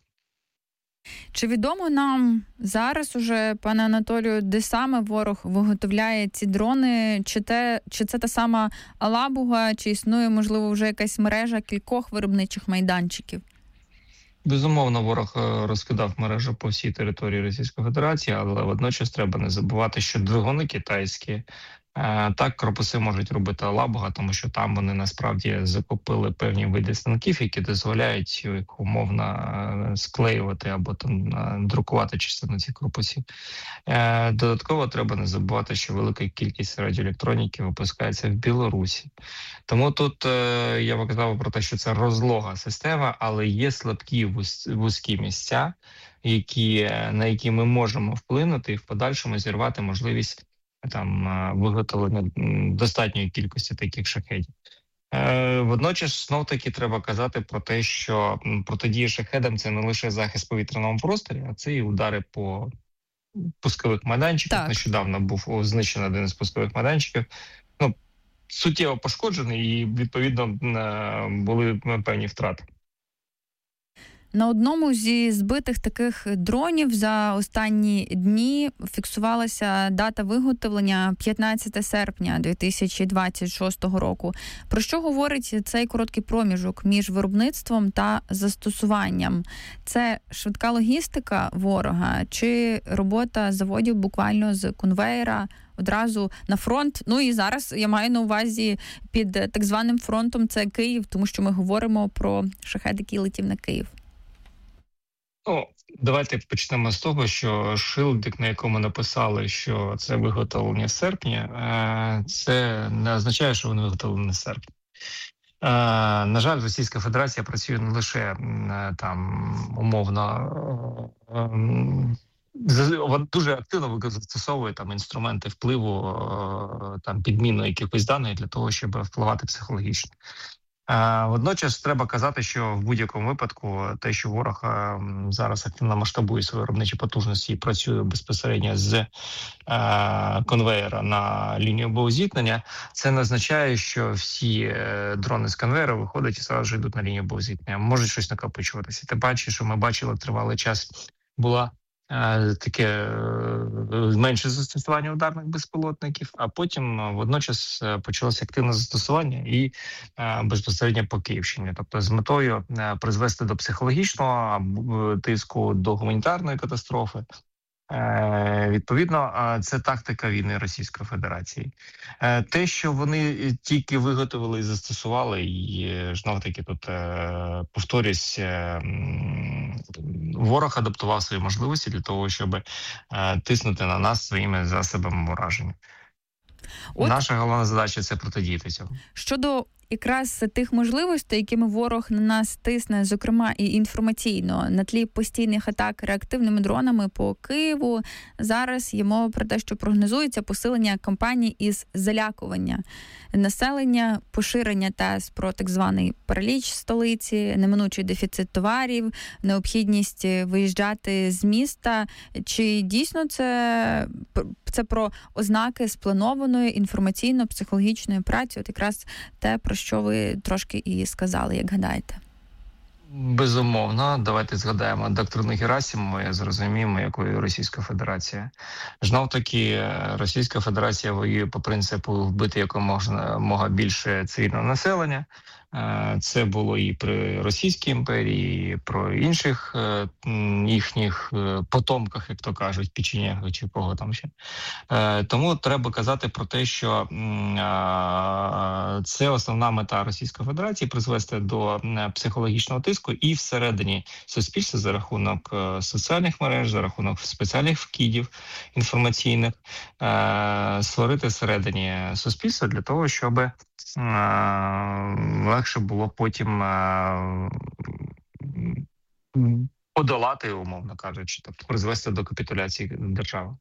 Чи відомо нам зараз уже, пане Анатолію, де саме ворог виготовляє ці дрони? Чи це та сама Алабуга, чи існує, можливо, вже якась мережа кількох виробничих майданчиків? Безумовно, ворог розкидав мережу по всій території Російської Федерації, але водночас треба не забувати, що двигуни китайські, так, корпуси можуть робити Алабуга, тому що там вони насправді закупили певні види станків, які дозволяють їх умовно склеювати або там друкувати частину цих корпусів. Додатково треба не забувати, що велика кількість радіоелектроніки випускається в Білорусі. Тому тут я показав про те, що це розлога система, але є слабкі вузькі місця, на які ми можемо вплинути і в подальшому зірвати можливість там виготовлення достатньої кількості таких шахедів. Водночас, знов-таки, треба казати про те, що протидія шахедам – це не лише захист в повітряному просторі, а це і удари по пускових майданчиках. Так. Нещодавно був знищений один із пускових майданчиків. Суттєво пошкоджений і, відповідно, були певні втрати. На одному зі збитих таких дронів за останні дні фіксувалася дата виготовлення 15 серпня 2026 року. Про що говорить цей короткий проміжок між виробництвом та застосуванням? Це швидка логістика ворога чи робота заводів буквально з конвеєра одразу на фронт? Ну і зараз я маю на увазі під так званим фронтом це Київ, тому що ми говоримо про шахед, який летів на Київ. Давайте почнемо з того, що шилдик, на якому написали, що це виготовлення в серпні, це не означає, що вони виготовлені в серпні. На жаль, Російська Федерація працює не лише там умовно, дуже активно застосовує там інструменти впливу, там підміну якихось даних для того, щоб впливати психологічно. Водночас треба казати, що в будь-якому випадку те, що ворог зараз активно масштабує свої виробничі потужності і працює безпосередньо з конвеєра на лінію боєзіткнення, це не означає, що всі дрони з конвеєра виходять і одразу ж йдуть на лінію боєзіткнення. Можуть щось накопичуватися. Ти бачиш, що ми бачили тривалий час була таке менше застосування ударних безпілотників, а потім водночас почалося активне застосування і безпосередньо по Київщині. Тобто з метою призвести до психологічного тиску, до гуманітарної катастрофи. Відповідно, це тактика війни Російської Федерації. Те, що вони тільки виготовили і застосували, і знов-таки тут повторюсь, ворог адаптував свої можливості для того, щоб тиснути на нас своїми засобами ураження. Наша головна задача – це протидіяти цьому. Щодо якраз тих можливостей, якими ворог на нас тисне, зокрема і інформаційно, на тлі постійних атак реактивними дронами по Києву, зараз є мова про те, що прогнозується посилення кампаній із залякування населення, поширення тез про так званий параліч столиці, неминучий дефіцит товарів, необхідність виїжджати з міста. Чи дійсно це про ознаки спланованої інформаційно-психологічної праці? От якраз те, про що ви трошки і сказали, як гадаєте? Безумовно. Давайте згадаємо доктрину Герасимова, я зрозуміємо, якою Російська Федерація. Знов-таки, Російська Федерація воює по принципу вбити якомога більше цивільного населення. Це було і при Російській імперії, і про інших їхніх потомках, як то кажуть, печенегах чи кого там ще. Тому треба казати про те, що це основна мета Російської Федерації – призвести до психологічного тиску і всередині суспільства за рахунок соціальних мереж, за рахунок спеціальних вкидів інформаційних, створити всередині суспільства для того, щоб легше було потім подолати, умовно кажучи, тобто призвести до капітуляції держави.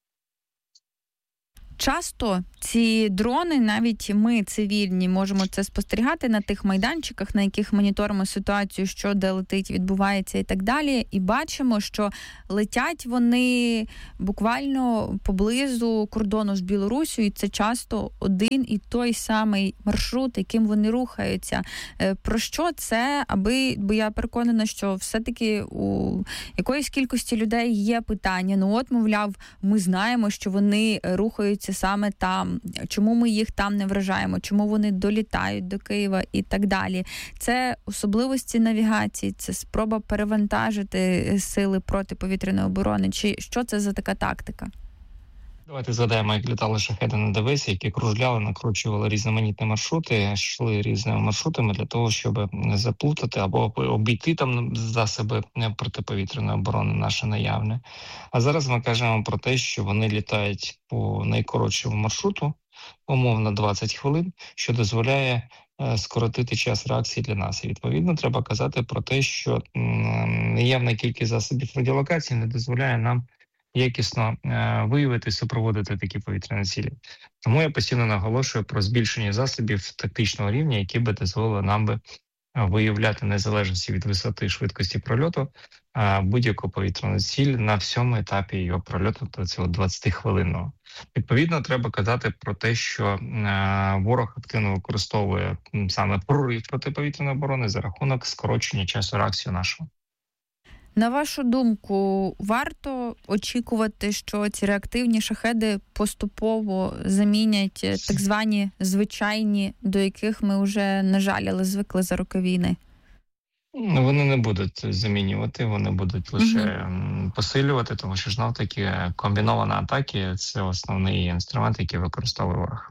Часто ці дрони, навіть ми, цивільні, можемо це спостерігати на тих майданчиках, на яких моніторимо ситуацію, що де летить, відбувається і так далі, і бачимо, що летять вони буквально поблизу кордону з Білоруссю, і це часто один і той самий маршрут, яким вони рухаються. Про що це? Бо я переконана, що все-таки у якоїсь кількості людей є питання. Ну от, мовляв, ми знаємо, що вони рухаються саме там, чому ми їх там не вражаємо, чому вони долітають до Києва і так далі. Це особливості навігації, це спроба перевантажити сили протиповітряної оборони. Чи що це за така тактика? Давайте згадаємо, як літали шахеди на Девесі, які кружляли, накручували різноманітні маршрути, йшли різними маршрутами для того, щоб заплутати або обійти там засоби протиповітряної оборони наші наявні. А зараз ми кажемо про те, що вони літають по найкоротшому маршруту, умовно 20 хвилин, що дозволяє скоротити час реакції для нас. І, відповідно, треба казати про те, що наявна кількість засобів радіолокації не дозволяє нам якісно виявити і супроводити такі повітряні цілі. Тому я постійно наголошую про збільшення засобів тактичного рівня, які би дозволили нам би виявляти незалежності від висоти і швидкості прольоту будь-яку повітряну ціль на всьому етапі його прольоту, до цього 20-хвилинного. Відповідно, треба казати про те, що ворог активно використовує саме прорив протиповітряної оборони за рахунок скорочення часу реакції нашого. На вашу думку, варто очікувати, що ці реактивні шахеди поступово замінять так звані звичайні, до яких ми вже, на жаль, але звикли за роки війни? Вони не будуть замінювати, вони будуть лише посилювати, тому що знов-таки комбіновані атаки – це основний інструмент, який використовує ворог.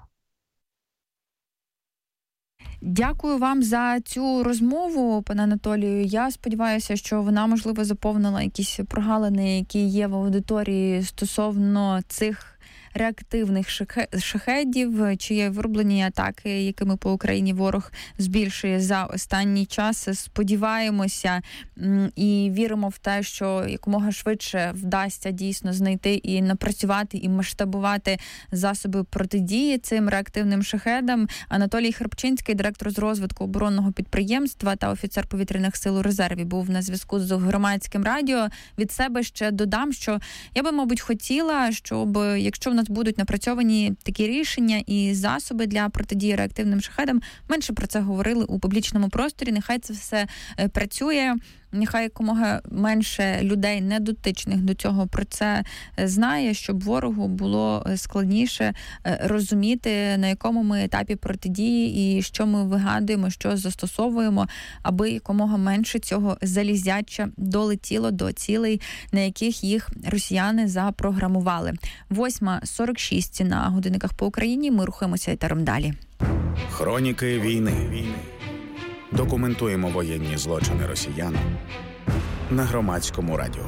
Дякую вам за цю розмову, пане Анатолію. Я сподіваюся, що вона, можливо, заповнила якісь прогалини, які є в аудиторії стосовно цих реактивних шахедів, чи є вироблені атаки, якими по Україні ворог збільшує за останній час. Сподіваємося і віримо в те, що якомога швидше вдасться дійсно знайти і напрацювати, і масштабувати засоби протидії цим реактивним шахедам. Анатолій Храпчинський, директор з розвитку оборонного підприємства та офіцер повітряних сил у резерві, був на зв'язку з Громадським радіо. Від себе ще додам, що я би, мабуть, хотіла, щоб, якщо в нас будуть напрацьовані такі рішення і засоби для протидії реактивним шахедам, менше про це говорили у публічному просторі. Нехай це все працює, нехай якомога менше людей, недотичних до цього, про це знає, щоб ворогу було складніше розуміти, на якому ми етапі протидії і що ми вигадуємо, що застосовуємо, аби якомога менше цього залізяча долетіло до цілей, на яких їх росіяни запрограмували. 8:46 на годинниках по Україні. Ми рухаємося етером далі. Хроніки війни. Документуємо воєнні злочини росіян на Громадському радіо.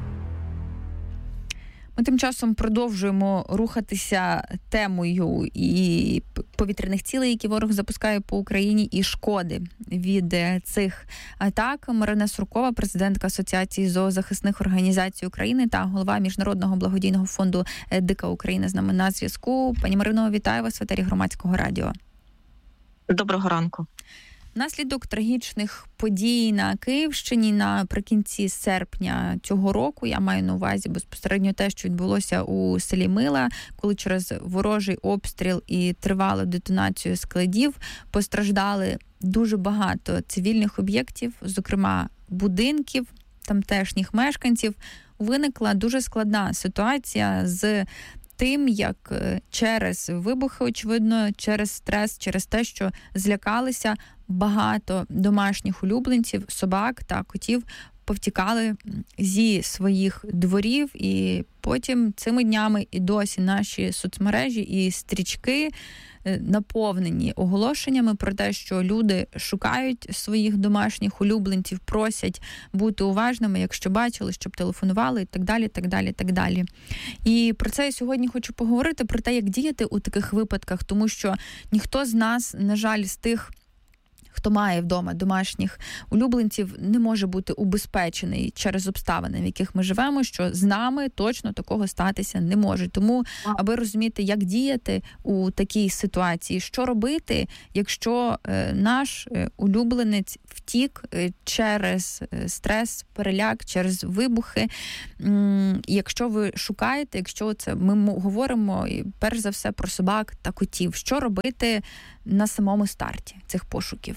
Ми тим часом продовжуємо рухатися темою і повітряних цілей, які ворог запускає по Україні, і шкоди від цих атак. Марина Суркова, президентка Асоціації зоозахисних організацій України та голова Міжнародного благодійного фонду «Дика Україна» з нами на зв'язку. Пані Марино, вітаю вас в етері Громадського радіо. Доброго ранку. Внаслідок трагічних подій на Київщині наприкінці серпня цього року, я маю на увазі безпосередньо те, що відбулося у селі Мила, коли через ворожий обстріл і тривалу детонацію складів постраждали дуже багато цивільних об'єктів, зокрема будинків, тамтешніх мешканців. Виникла дуже складна ситуація з тим, як через вибухи, очевидно, через стрес, через те, що злякалися, багато домашніх улюбленців, собак та котів повтікали зі своїх дворів, і потім цими днями і досі наші соцмережі і стрічки наповнені оголошеннями про те, що люди шукають своїх домашніх улюбленців, просять бути уважними, якщо бачили, щоб телефонували і так далі, так далі, так далі. І про це я сьогодні хочу поговорити, про те, як діяти у таких випадках, тому що ніхто з нас, на жаль, з тих, хто має вдома домашніх улюбленців, не може бути убезпечений через обставини, в яких ми живемо, що з нами точно такого статися не може. Тому, аби розуміти, як діяти у такій ситуації, що робити, якщо наш улюбленець втік через стрес, переляк, через вибухи. Якщо ви шукаєте, якщо це ми говоримо перш за все про собак та котів, що робити на самому старті цих пошуків?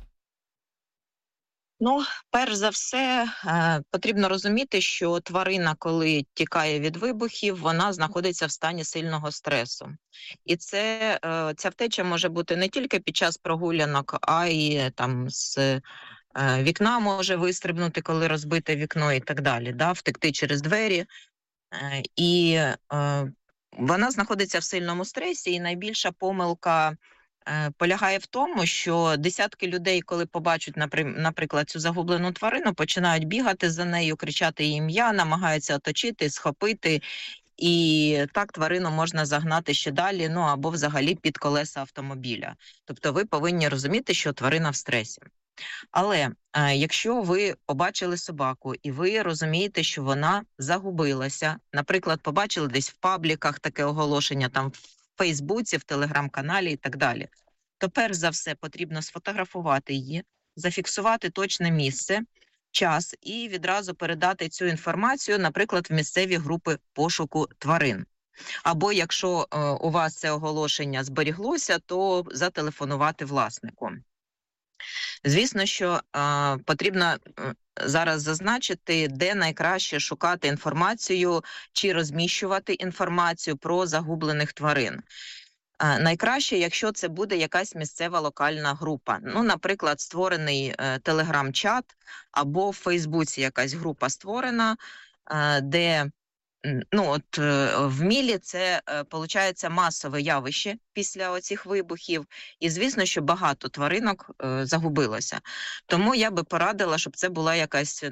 Ну, перш за все, потрібно розуміти, що тварина, коли тікає від вибухів, вона знаходиться в стані сильного стресу. І ця втеча може бути не тільки під час прогулянок, а й там з вікна може вистрибнути, коли розбите вікно і так далі, втекти через двері. І вона знаходиться в сильному стресі, і найбільша помилка полягає в тому, що десятки людей, коли побачать, наприклад, цю загублену тварину, починають бігати за нею, кричати її ім'я, намагаються оточити, схопити, і так тварину можна загнати ще далі, або взагалі під колеса автомобіля. Тобто ви повинні розуміти, що тварина в стресі. Але якщо ви побачили собаку і ви розумієте, що вона загубилася, наприклад, побачили десь в пабліках таке оголошення, там в Фейсбуці, в Телеграм-каналі і так далі, то перш за все потрібно сфотографувати її, зафіксувати точне місце, час і відразу передати цю інформацію, наприклад, в місцеві групи пошуку тварин. Або якщо у вас це оголошення зберіглося, то зателефонувати власнику. Звісно, що потрібно зараз зазначити, де найкраще шукати інформацію чи розміщувати інформацію про загублених тварин. Найкраще, якщо це буде якась місцева локальна група. Ну, наприклад, створений телеграм-чат або в Фейсбуці якась група створена, де в Мілі це, виходить, масове явище після оцих вибухів. І, звісно, що багато тваринок загубилося. Тому я би порадила, щоб це була якась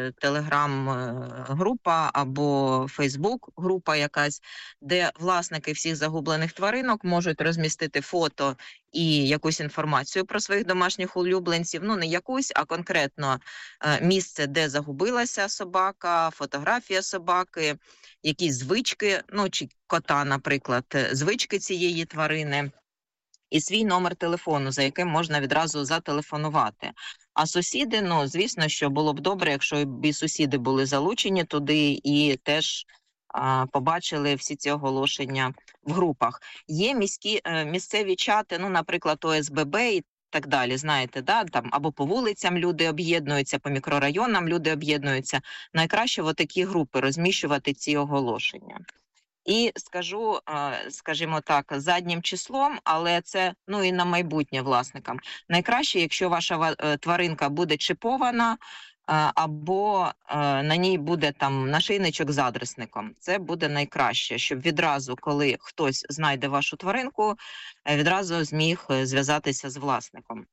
телеграм-група або фейсбук-група якась, де власники всіх загублених тваринок можуть розмістити фото і якусь інформацію про своїх домашніх улюбленців. Ну, не якусь, а конкретно місце, де загубилася собака, фотографія собаки, якісь звички, чи кота, наприклад, звички цієї тварини, і свій номер телефону, за яким можна відразу зателефонувати. А сусіди, звісно, що було б добре, якщо б і сусіди були залучені туди і теж побачили всі ці оголошення в групах. Є місцеві чати, наприклад, ОСББ і так далі, знаєте, там або по вулицям люди об'єднуються, по мікрорайонам люди об'єднуються. Найкраще в такі групи розміщувати ці оголошення. І скажу, скажімо так, заднім числом, але це і на майбутнє власникам. Найкраще, якщо ваша тваринка буде чіпована, або на ній буде там нашийничок з адресником. Це буде найкраще, щоб відразу, коли хтось знайде вашу тваринку, відразу зміг зв'язатися з власником.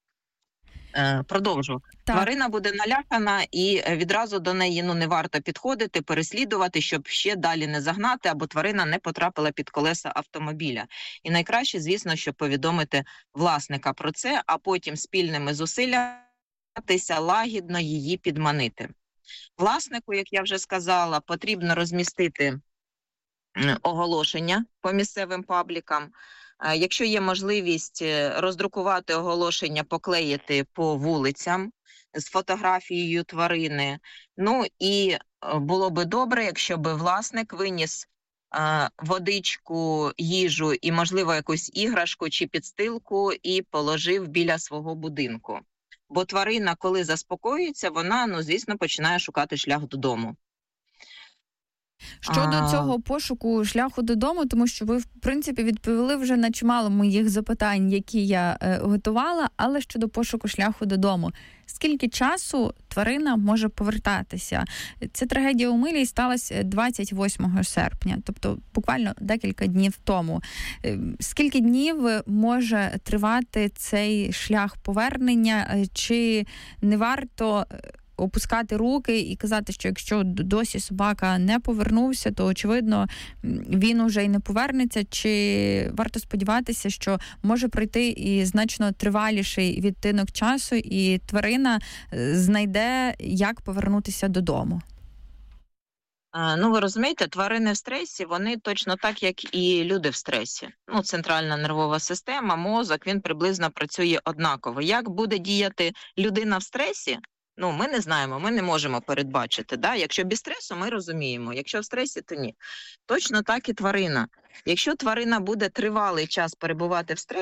Продовжу. Так. Тварина буде налякана і відразу до неї не варто підходити, переслідувати, щоб ще далі не загнати, або тварина не потрапила під колеса автомобіля. І найкраще, звісно, щоб повідомити власника про це, а потім спільними зусиллями лагідно її підманити. Власнику, як я вже сказала, потрібно розмістити оголошення по місцевим паблікам. Якщо є можливість роздрукувати оголошення, поклеїти по вулицям з фотографією тварини. І було би добре, якщо б власник виніс водичку, їжу і, можливо, якусь іграшку чи підстилку і положив біля свого будинку. Бо тварина, коли заспокоюється, вона, звісно, починає шукати шлях додому. Щодо цього пошуку шляху додому, тому що ви, в принципі, відповіли вже на чимало моїх запитань, які я готувала, але щодо пошуку шляху додому. Скільки часу тварина може повертатися? Ця трагедія у Милі сталася 28 серпня, тобто буквально декілька днів тому. Скільки днів може тривати цей шлях повернення? Чи не варто опускати руки і казати, що якщо досі собака не повернувся, то, очевидно, він уже й не повернеться? Чи варто сподіватися, що може пройти і значно триваліший відтинок часу, і тварина знайде, як повернутися додому? Ви розумієте, тварини в стресі, вони точно так, як і люди в стресі. Центральна нервова система, мозок, він приблизно працює однаково. Як буде діяти людина в стресі? Ми не знаємо, ми не можемо передбачити. Якщо без стресу, ми розуміємо. Якщо в стресі, то ні. Точно так і тварина. Якщо тварина буде тривалий час перебувати в стресі,